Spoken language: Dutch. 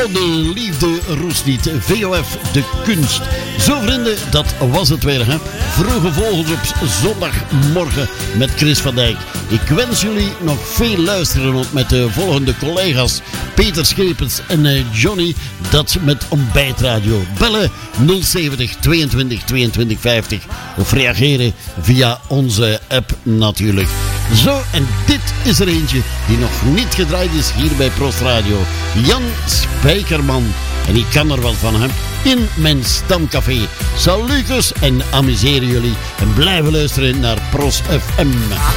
Oh, de liefde roest niet. VOF, de kunst. Zo vrienden, dat was het weer, hè. Vroege vogels op zondagmorgen met Chris van Dijk. Ik wens jullie nog veel luisteren met de volgende collega's Peter Schepens en Johnny. Dat met ontbijtradio. Bellen 070 22 22 50 of reageren via onze app natuurlijk. Zo, en dit is er eentje die nog niet gedraaid is hier bij Prost Radio. Jan Spijkerman. En ik kan er wel van hem in mijn stamcafé. Salutos en amuseren jullie. En blijven luisteren naar Pros FM.